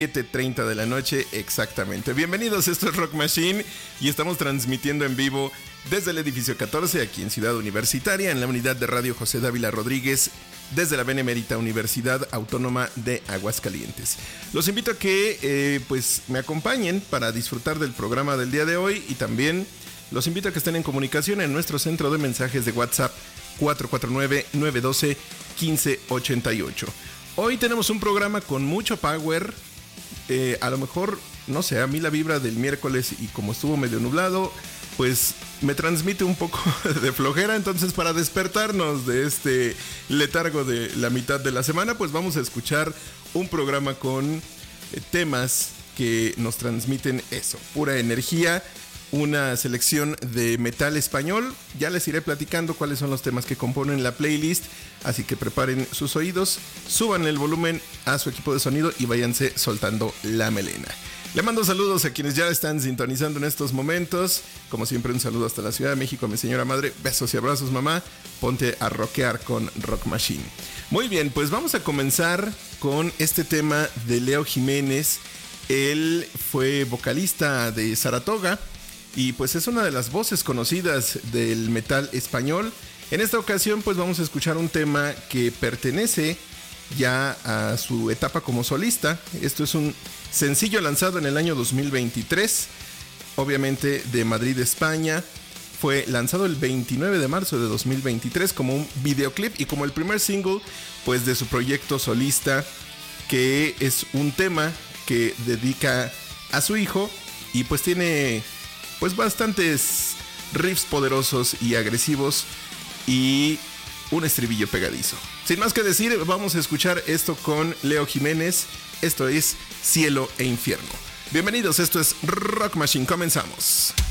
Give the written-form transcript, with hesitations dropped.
7:30 de la noche exactamente. Bienvenidos, esto es Rock Machine y estamos transmitiendo en vivo desde el edificio 14 aquí en Ciudad Universitaria, en la unidad de radio José Dávila Rodríguez, desde la Benemérita Universidad Autónoma de Aguascalientes. Los invito a que pues me acompañen para disfrutar del programa del día de hoy y también los invito a que estén en comunicación en nuestro centro de mensajes de WhatsApp 449-912-1588. Hoy tenemos un programa con mucho power. A lo mejor, no sé, a mí la vibra del miércoles y como estuvo medio nublado, pues me transmite un poco de flojera. Entonces, para despertarnos de este letargo de la mitad de la semana, pues vamos a escuchar un programa con temas que nos transmiten eso, pura energía. Una selección de metal español. Ya les iré platicando cuáles son los temas que componen la playlist. Así que preparen sus oídos, suban el volumen a su equipo de sonido y váyanse soltando la melena. Le mando saludos a quienes ya están sintonizando en estos momentos. Como siempre, un saludo hasta la Ciudad de México a mi señora madre. Besos y abrazos, mamá. Ponte a rockear con Rock Machine. Muy bien, pues vamos a comenzar con este tema de Leo Jiménez. Él fue vocalista de Saratoga y pues es una de las voces conocidas del metal español. En esta ocasión pues vamos a escuchar un tema que pertenece ya a su etapa como solista. Esto es un sencillo lanzado en el año 2023, obviamente de Madrid, España. Fue lanzado el 29 de marzo de 2023 como un videoclip y como el primer single pues de su proyecto solista, que es un tema que dedica a su hijo y pues tiene pues bastantes riffs poderosos y agresivos y un estribillo pegadizo. Sin más que decir, vamos a escuchar esto con Leo Jiménez. Esto es Cielo e Infierno. Bienvenidos, esto es Rock Machine, comenzamos.